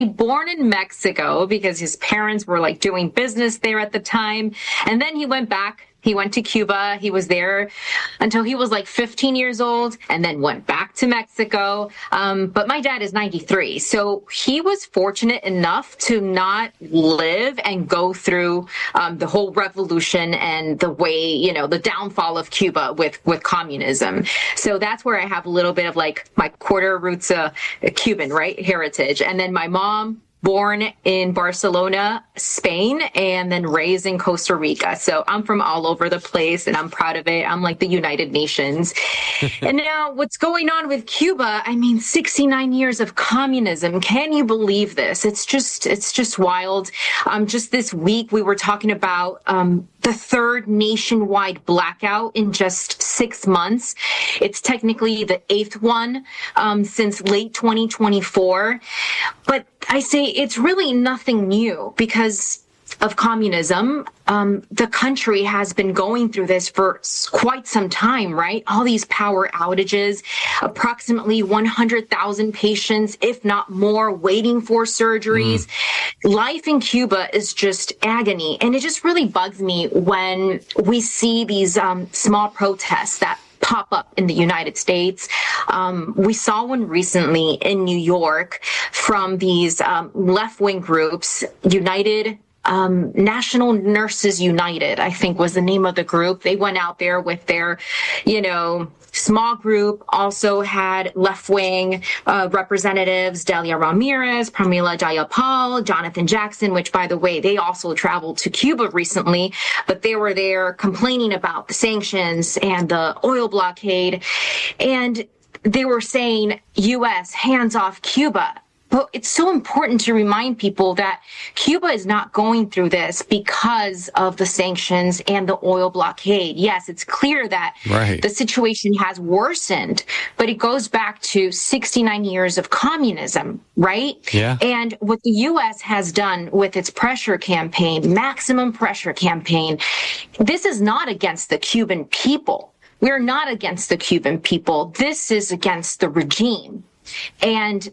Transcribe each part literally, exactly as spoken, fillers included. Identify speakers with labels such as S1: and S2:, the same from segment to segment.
S1: born in Mexico because his parents were like doing business there at the time. And then he went back. He went to Cuba. He was there until he was like fifteen years old and then went back to Mexico. Um, but my dad is ninety-three. So he was fortunate enough to not live and go through um, the whole revolution and the way, you know, the downfall of Cuba with, with communism. So that's where I have a little bit of like my quarter roots, uh, Cuban, right? Heritage. And then my mom, born in Barcelona, Spain, and then raised in Costa Rica. So I'm from all over the place and I'm proud of it. I'm like the United Nations. And now what's going on with Cuba? I mean, sixty-nine years of communism. Can you believe this? It's just, it's just wild. Um, just this week we were talking about, um, the third nationwide blackout in just six months. It's technically the eighth one um, since late twenty twenty-four. But I say it's really nothing new because of communism. Um, the country has been going through this for quite some time, right? All these power outages, approximately one hundred thousand patients, if not more, waiting for surgeries. Mm. Life in Cuba is just agony. And it just really bugs me when we see these um, small protests that pop up in the United States. Um, we saw one recently in New York from these um, left-wing groups, United Um, National Nurses United, I think was the name of the group. They went out there with their, you know, small group, also had left-wing uh, representatives, Delia Ramirez, Pramila Jayapal, Jonathan Jackson, which, by the way, they also traveled to Cuba recently, but they were there complaining about the sanctions and the oil blockade. And they were saying, U S, hands off Cuba. But it's so important to remind people that Cuba is not going through this because of the sanctions and the oil blockade. Yes, it's clear that right. the situation has worsened, but it goes back to sixty-nine years of communism, right?
S2: Yeah.
S1: And what the U S has done with its pressure campaign, maximum pressure campaign, this is not against the Cuban people. We're not against the Cuban people. This is against the regime. And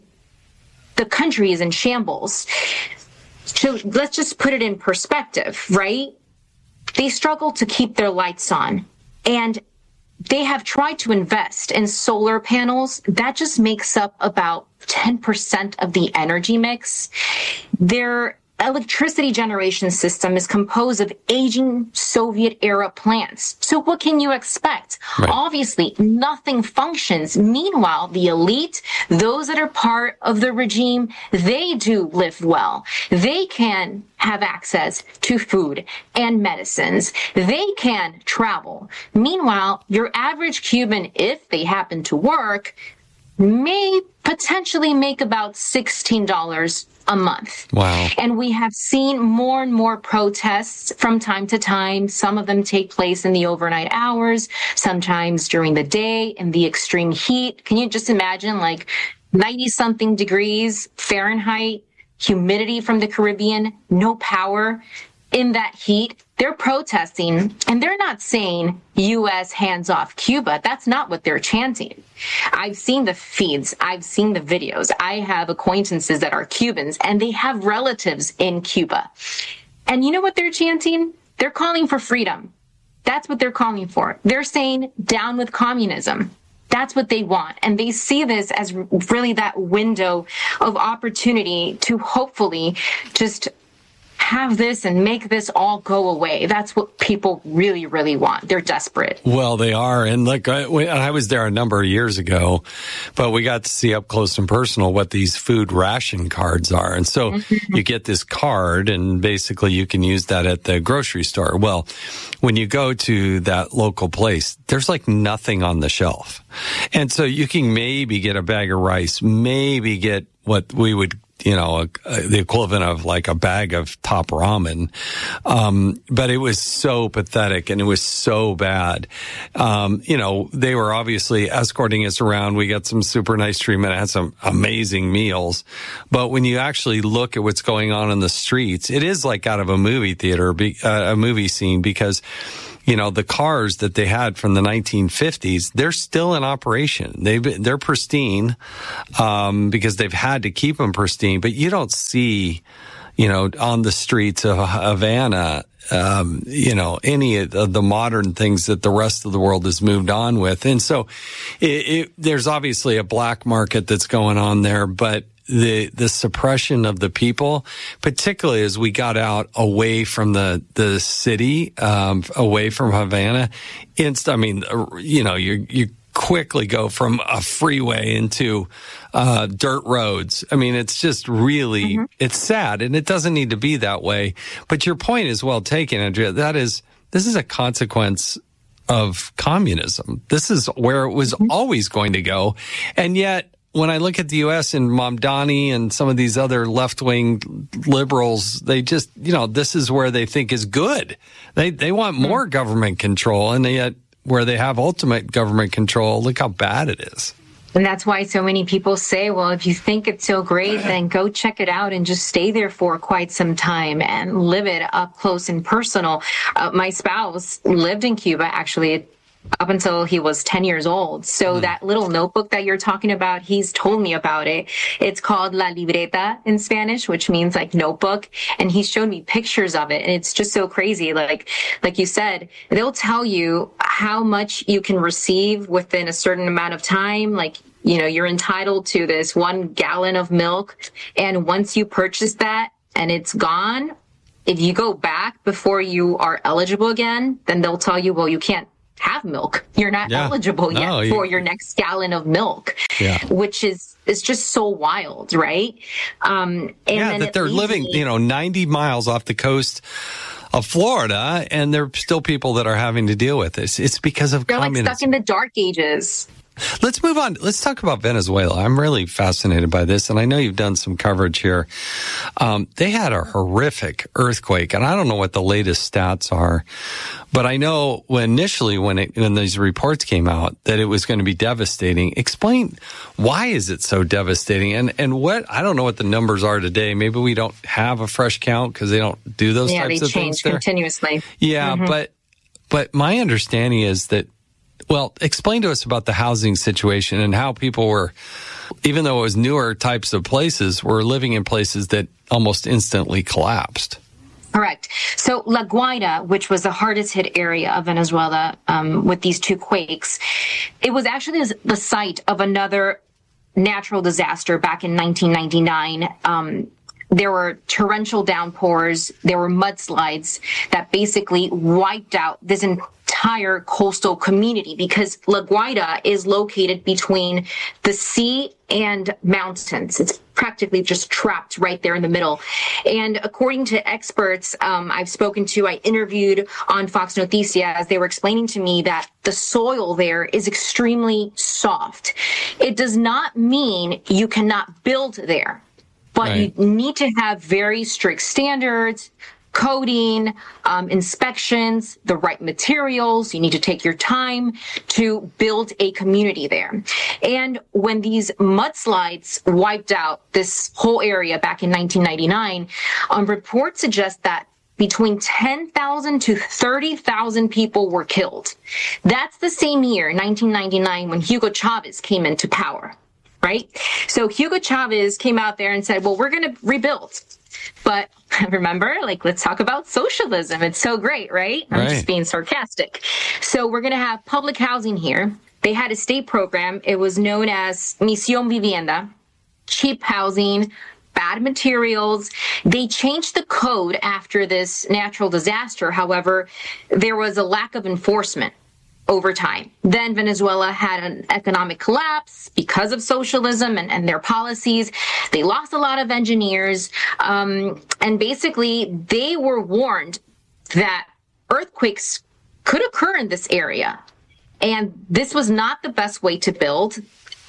S1: the country is in shambles. So let's just put it in perspective, right? They struggle to keep their lights on, and they have tried to invest in solar panels. That just makes up about ten percent of the energy mix. Their electricity generation system is composed of aging Soviet-era plants. So what can you expect? Right. Obviously, nothing functions. Meanwhile, the elite, those that are part of the regime, they do live well. They can have access to food and medicines. They can travel. Meanwhile, your average Cuban, if they happen to work, may potentially make about sixteen dollars a month.
S2: Wow.
S1: And we have seen more and more protests from time to time. Some of them take place in the overnight hours, sometimes during the day in the extreme heat. Can you just imagine like ninety something degrees Fahrenheit, humidity from the Caribbean, no power in that heat? They're protesting, and they're not saying U S hands off Cuba. That's not what they're chanting. I've seen the feeds. I've seen the videos. I have acquaintances that are Cubans, and they have relatives in Cuba. And you know what they're chanting? They're calling for freedom. That's what they're calling for. They're saying down with communism. That's what they want. And they see this as really that window of opportunity to hopefully just have this and make this all go away. That's what people really, really want. They're desperate.
S2: Well, they are. And look, I, I was there a number of years ago, but we got to see up close and personal what these food ration cards are. And so mm-hmm. you get this card, and basically you can use that at the grocery store. Well, when you go to that local place, there's like nothing on the shelf. And so you can maybe get a bag of rice, maybe get what we would you know, a, a, the equivalent of like a bag of top ramen. Um, but it was so pathetic and it was so bad. Um, you know, they were obviously escorting us around. We got some super nice treatment. I had some amazing meals. But when you actually look at what's going on in the streets, it is like out of a movie theater, uh, a movie scene, because you know, the cars that they had from the nineteen fifties, they're still in operation. They've been, they're pristine, um, because they've had to keep them pristine, but you don't see, you know, on the streets of Havana, um, you know, any of the, the modern things that the rest of the world has moved on with. And so it, it, there's obviously a black market that's going on there, but the the suppression of the people, particularly as we got out away from the the city, um, away from Havana, inst- I mean, you know, you you quickly go from a freeway into uh, dirt roads. I mean, it's just really, mm-hmm. it's sad, and it doesn't need to be that way. But your point is well taken, Andrea. That is, this is a consequence of communism. This is where it was mm-hmm. always going to go, and yet, when I look at the U S and Mamdani and some of these other left-wing liberals, they just, you know, this is where they think is good. They they want more mm-hmm. government control, and yet where they have ultimate government control, look how bad it is.
S1: And that's why so many people say, well, if you think it's so great, then go check it out and just stay there for quite some time and live it up close and personal. Uh, my spouse lived in Cuba, actually, up until he was ten years old. So mm. that little notebook that you're talking about, he's told me about it. It's called La Libreta in Spanish, which means like notebook. And he showed me pictures of it. And it's just so crazy. Like, like you said, they'll tell you how much you can receive within a certain amount of time. Like, you know, you're entitled to this one gallon of milk. And once you purchase that and it's gone, if you go back before you are eligible again, then they'll tell you, well, you can't have milk. You're not yeah. eligible yet no, you... for your next gallon of milk, yeah. which is is just so wild, right? Um, and
S2: yeah, that they're living, me... you know, ninety miles off the coast of Florida, and there are still people that are having to deal with this. It's because of
S1: they're
S2: communism.
S1: They're like stuck in the dark ages.
S2: Let's move on. Let's talk about Venezuela. I'm really fascinated by this, and I know you've done some coverage here. Um, they had a horrific earthquake, and I don't know what the latest stats are, but I know when initially when it, when these reports came out that it was going to be devastating. Explain why is it so devastating, and and what I don't know what the numbers are today. Maybe we don't have a fresh count because they don't do those
S1: yeah,
S2: types of things.
S1: Yeah, they change continuously.
S2: Yeah, mm-hmm. but but my understanding is that. Well, explain to us about the housing situation and how people were, even though it was newer types of places, were living in places that almost instantly collapsed.
S1: Correct. So La Guaira, which was the hardest hit area of Venezuela um, with these two quakes, it was actually the site of another natural disaster back in nineteen ninety-nine. Um, There were torrential downpours. There were mudslides that basically wiped out this entire coastal community because La Guaira is located between the sea and mountains. It's practically just trapped right there in the middle. And according to experts um, I've spoken to, I interviewed on Fox Noticias, they were explaining to me that the soil there is extremely soft. It does not mean you cannot build there. But right. you need to have very strict standards, coding, um, inspections, the right materials. You need to take your time to build a community there. And when these mudslides wiped out this whole area back in nineteen ninety-nine, um, reports suggest that between ten thousand to thirty thousand people were killed. That's the same year, nineteen ninety-nine, when Hugo Chavez came into power. Right? So Hugo Chavez came out there and said, well, we're going to rebuild. But remember, like, let's talk about socialism. It's so great, right? I'm right. just being sarcastic. So we're going to have public housing here. They had a state program. It was known as Misión Vivienda, cheap housing, bad materials. They changed the code after this natural disaster. However, there was a lack of enforcement over time. Then Venezuela had an economic collapse because of socialism and, and their policies. They lost a lot of engineers. Um, and basically, they were warned that earthquakes could occur in this area. And this was not the best way to build.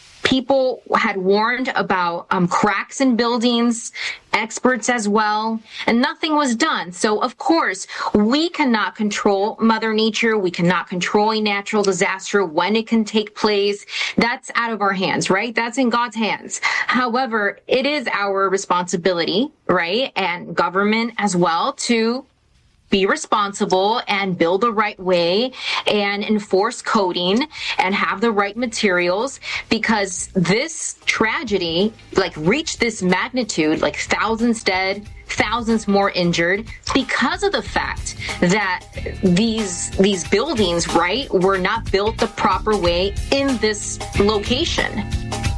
S1: People had warned about um, cracks in buildings, experts as well, and nothing was done. So, of course, we cannot control Mother Nature. We cannot control a natural disaster, when it can take place. That's out of our hands, right? That's in God's hands. However, it is our responsibility, right, and government as well, to be responsible and build the right way and enforce coding and have the right materials, because this tragedy like reached this magnitude, like thousands dead, thousands more injured, because of the fact that these these buildings, right, were not built the proper way in this location.